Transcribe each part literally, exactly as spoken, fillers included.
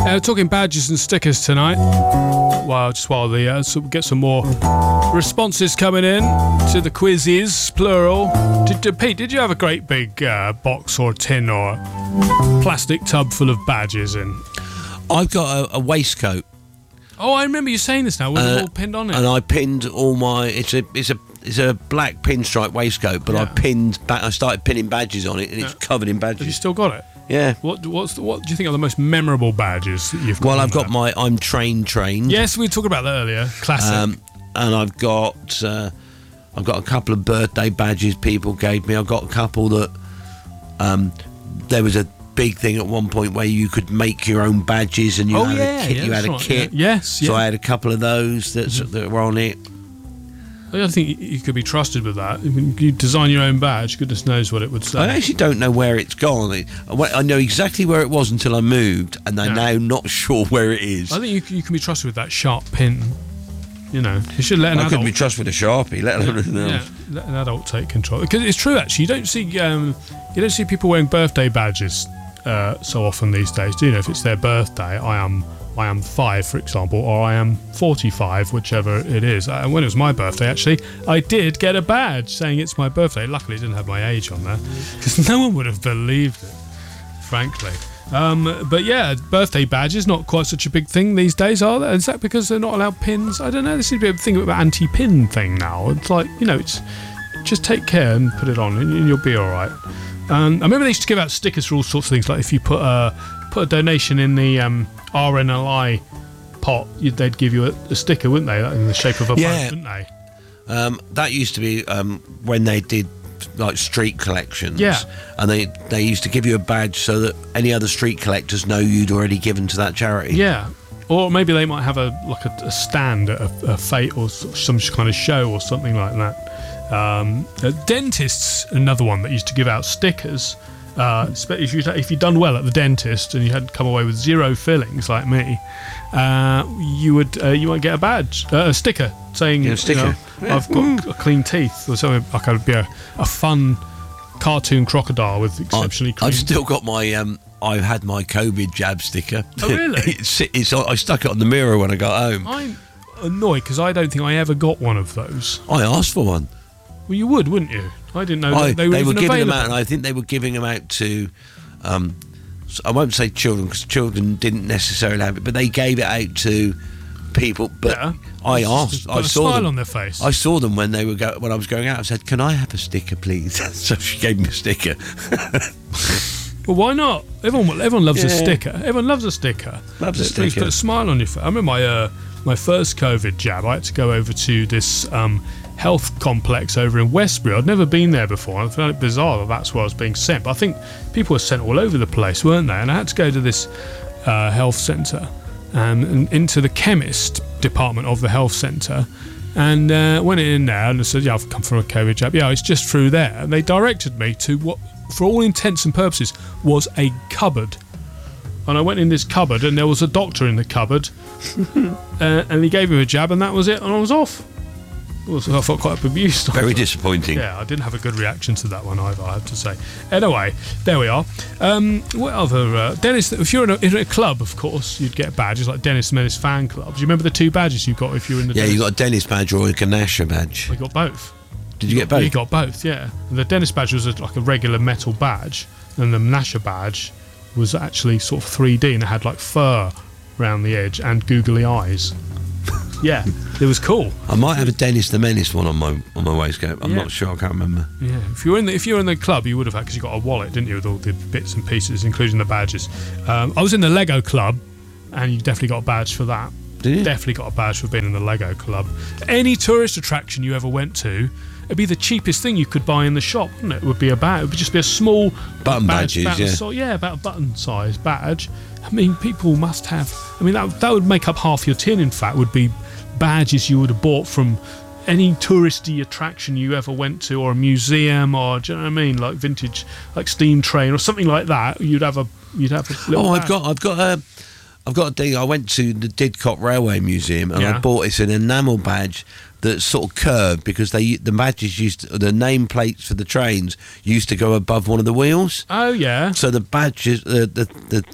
Uh, talking badges and stickers tonight. Well, just while the uh, so we'll get some more responses coming in to the quizzes, plural. Did, did, Pete, did you have a great big uh, box or tin or plastic tub full of badges in? I've got a, a waistcoat. Oh, I remember you saying this now. Was uh, it all pinned on it? And I pinned all my. It's a it's a it's a black pinstripe waistcoat, but yeah. I pinned. Ba- I started pinning badges on it, and yeah. it's covered in badges. Have you still got it? Yeah. What what's the, what do you think are the most memorable badges that you've got? Well, I've got there? my I'm trained trained. Yes, we were talking about that earlier. Classic. Um, and I've got uh, I've got a couple of birthday badges people gave me. I've got a couple that um, there was a big thing at one point where you could make your own badges, and you oh, had yeah, a kit. yeah, you had a right, kit. Yeah. Yes. So yeah. I had a couple of those that mm-hmm. that were on it. I don't think you could be trusted with that. When you design your own badge, goodness knows what it would say. I actually don't know where it's gone. I know exactly where it was until I moved, and I'm yeah. now not sure where it is. I think you can, you can be trusted with that sharp pin. You know, you should let an I adult... couldn't be trusted with a Sharpie, let alone anything yeah, else. Yeah, let an adult take control. Because it's true, actually. You don't see um, you don't see people wearing birthday badges uh, so often these days, do you know? If it's their birthday, I am... I am five, for example, or I am forty-five, whichever it is. And when it was my birthday, actually, I did get a badge saying it's my birthday. Luckily, it didn't have my age on there, because no one would have believed it, frankly. Um, but yeah, birthday badge is not quite such a big thing these days, are they? Is that because they're not allowed pins? I don't know. There seems to be a thing about anti-pin thing now. It's like, you know, it's just take care and put it on, and you'll be all right. Um, I remember they used to give out stickers for all sorts of things, like if you put a put a donation in the um, R N L I pot, they'd give you a, a sticker, wouldn't they, in the shape of a yeah. boat, wouldn't they? Um, that used to be um, when they did like street collections. Yeah. And they they used to give you a badge so that any other street collectors know you'd already given to that charity. Yeah. Or maybe they might have a like a, a stand at a, a fete or some kind of show or something like that. Um, uh, dentists, another one that used to give out stickers. Uh, if, you, if you'd done well at the dentist and you had come away with zero fillings like me, uh, you would uh, you might get a badge, uh, a sticker saying, yeah, a sticker. You know, yeah. I've got a clean teeth, or something like. I'd be a, a fun cartoon crocodile with exceptionally I, clean. I've still got my um, I had my COVID jab sticker. Oh really? it's, it's, I stuck it on the mirror when I got home. I'm annoyed because I don't think I ever got one of those. I asked for one. Well, you would, wouldn't you? I didn't know I, that they were they even were giving available. them out, and I think they were giving them out to. Um, I won't say children because children didn't necessarily have it, but they gave it out to people. But yeah. I Just asked, put I a saw smile them on their face. I saw them when they were go, when I was going out. I said, "Can I have a sticker, please?" So she gave me a sticker. Well, why not? Everyone, everyone loves yeah. a sticker. Everyone loves a sticker. Loves a Please sticker. put a smile on your face. I remember my uh, my first COVID jab. I had to go over to this um, health complex over in Westbury. I'd never been there before. I found it bizarre that that's where I was being sent. But I think people were sent all over the place, weren't they? And I had to go to this uh, health centre and, and into the chemist department of the health centre. And uh, went in there and I said, "Yeah, I've come from a COVID jab." "Yeah, it's just through there." And they directed me to what, for all intents and purposes, was a cupboard. And I went in this cupboard and there was a doctor in the cupboard uh, and he gave me a jab and that was it, and I was off. Well, so I felt quite abused. Very disappointing. Yeah, I didn't have a good reaction to that one either, I have to say. Anyway, there we are. Um, what other... Uh, Dennis, if you're in a, in a club, of course, you'd get badges like Dennis Menace fan club. Do you remember the two badges you got if you were in the... Yeah, Dennis? you got a Dennis badge or a Ganasha badge. We got both. Did you get both? You got both, yeah. And the Dennis badge was a, like a regular metal badge, and the Nasha badge was actually sort of three D and it had like fur around the edge and googly eyes. Yeah, it was cool. I might have a Dennis the Menace one on my on my waistcoat. I'm yeah. not sure. I can't remember. Yeah, if you were in the if you were in the club, you would have had, because you got a wallet, didn't you, with all the bits and pieces, including the badges. Um, I was in the Lego club, and you definitely got a badge for that. Did you? Definitely got a badge for being in the Lego club. Any tourist attraction you ever went to, it'd be the cheapest thing you could buy in the shop, wouldn't it? It would be a badge. It would just be a small button badge, badges, about yeah. So, yeah, about a button size badge. I mean, people must have. I mean, that that would make up half your tin. In fact, would be badges you would have bought from any touristy attraction you ever went to, or a museum, or do you know what I mean, like vintage, like steam train or something like that. You'd have a you'd have a little Oh, badge. I've got I've got a I've got a thing. I went to the Didcot Railway Museum and Yeah. I bought it's an enamel badge that's sort of curved because they the badges used to, the name plates for the trains used to go above one of the wheels. Oh yeah. So the badges, the the the, the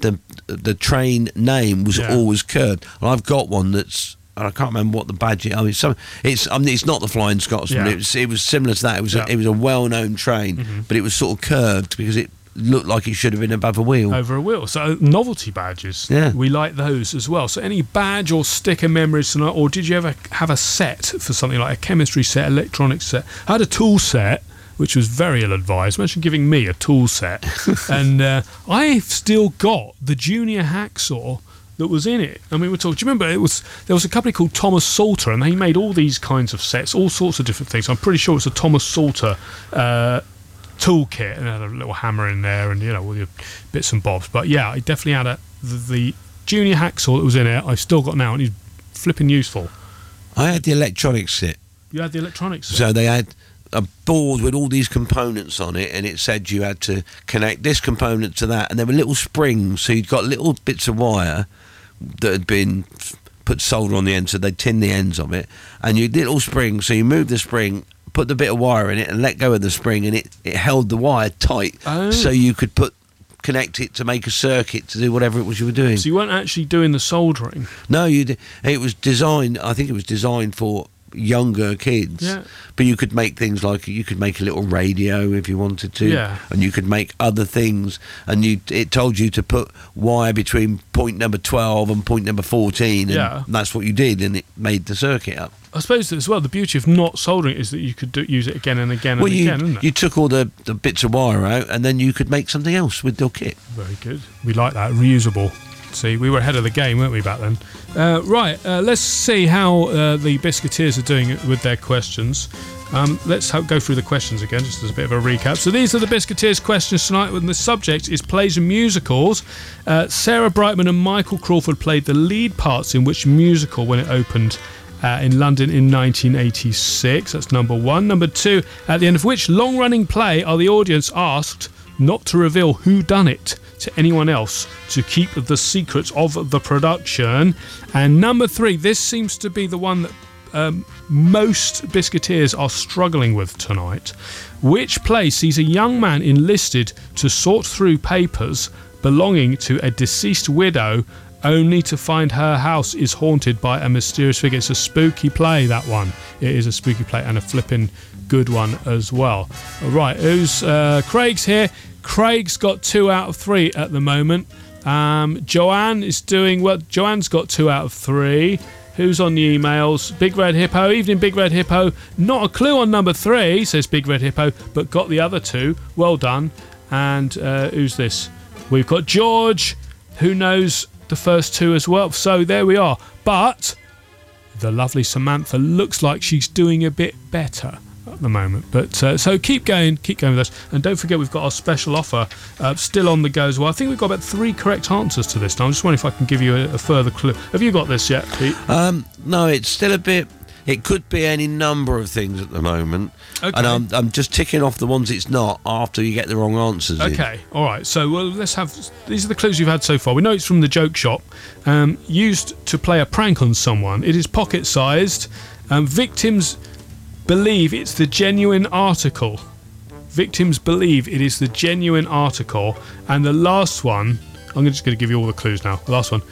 the train name was Yeah. always curved. And I've got one that's. I can't remember what the badge is. I mean, some, it's I mean, it's not the Flying Scotsman. Yeah. It was it was similar to that. It was Yeah. a, it was a well-known train, Mm-hmm. but it was sort of curved because it looked like it should have been above a wheel. Over a wheel. So novelty badges. Yeah. We like those as well. So any badge or sticker memories tonight, or did you ever have a set for something like a chemistry set, electronics set? I had a tool set, which was very ill-advised. Imagine giving me a tool set. and uh, I've still got the Junior Hacksaw that was in it. I mean, we're talking. Do you remember it was there was a company called Thomas Salter, and he made all these kinds of sets, all sorts of different things. I'm pretty sure it's a Thomas Salter uh, toolkit, and it had a little hammer in there, and you know all your bits and bobs. But yeah, I definitely had a the, the Junior Hacksaw that was in it. I've still got now, and he's flipping useful. I had the electronics set. You had the electronics. set. So they had a board with all these components on it, and it said you had to connect this component to that, and there were little springs, so you'd got little bits of wire that had been put solder on the end, so they'd tin the ends of it, and you did little springs, so you moved the spring, put the bit of wire in it, and let go of the spring, and it, it held the wire tight, Oh. so you could put connect it to make a circuit to do whatever it was you were doing. So you weren't actually doing the soldering. No, you. d- It was designed. I think it was designed for younger kids. Yeah. But you could make things like you could make a little radio if you wanted to. Yeah. And you could make other things. And you, it told you to put wire between point number twelve and point number fourteen. And Yeah. that's what you did, and it made the circuit up. I suppose as well the beauty of not soldering is that you could do, use it again and again and Well, you, again, isn't it? you took all the, the bits of wire out, and then you could make something else with your kit. Very good. We like that. Reusable. See, we were ahead of the game, weren't we, back then? Uh, right, uh, let's see how uh, the Biscuiteers are doing with their questions. Um, let's ho- go through the questions again, just as a bit of a recap. So these are the Biscuiteers' questions tonight, and the subject is plays and musicals. Uh, Sarah Brightman and Michael Crawford played the lead parts in which musical when it opened Uh, in London in nineteen eighty-six. That's number one. Number two, at the end of which long-running play are the audience asked not to reveal who done it to anyone else to keep the secrets of the production. And number three, this seems to be the one that um, most Biscuiteers are struggling with tonight. Which play sees a young man enlisted to sort through papers belonging to a deceased widow, only to find her house is haunted by a mysterious figure? It's a spooky play, that one. It is a spooky play, and a flipping good one as well. All right, who's uh, Craig's here. Craig's got two out of three at the moment. Um, Joanne is doing well. Joanne's got two out of three. Who's on the emails? Big Red Hippo. Evening, Big Red Hippo. Not a clue on number three, says Big Red Hippo, but got the other two. Well done. And uh, who's this? We've got George, who knows the first two as well. So there we are. But the lovely Samantha looks like she's doing a bit better at the moment. But uh, so keep going, keep going with us. And don't forget, we've got our special offer uh, still on the go as well. I think we've got about three correct answers to this now. I'm just wondering if I can give you a, a further clue. Have you got this yet, Pete? Um, no, it's still a bit. It could be any number of things at the moment. Okay. And I'm, I'm just ticking off the ones it's not after you get the wrong answers in. Okay, all right. So well, let's have. These are the clues you've had so far. We know it's from the joke shop. Um, used to play a prank on someone. It is pocket-sized. Um, victims believe it's the genuine article. Victims believe it is the genuine article. And the last one, I'm just going to give you all the clues now. The last one.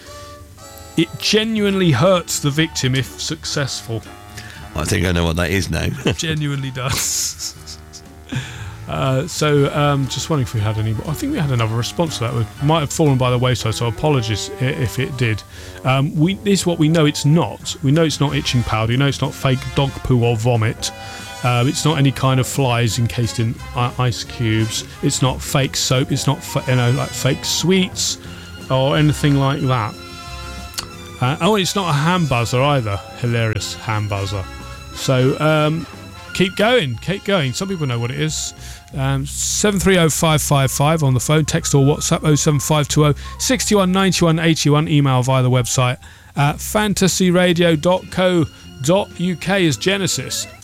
It genuinely hurts the victim if successful. I think I know what that is now. Genuinely does. Uh, so, um, just wondering if we had any. I think we had another response to that. It might have fallen by the wayside, so apologies i- if it did. Um, we, this is what we know it's not. We know it's not itching powder. We know it's not fake dog poo or vomit. Uh, it's not any kind of flies encased in i- ice cubes. It's not fake soap. It's not fa- you know like fake sweets or anything like that. Uh, oh, it's not a hand buzzer either. Hilarious hand buzzer. So um, keep going, keep going. Some people know what it is. Um, seven three zero five five five on the phone, text or WhatsApp oh seven five two zero six one nine one eight one, email via the website at fantasy radio dot co dot uk is Genesis.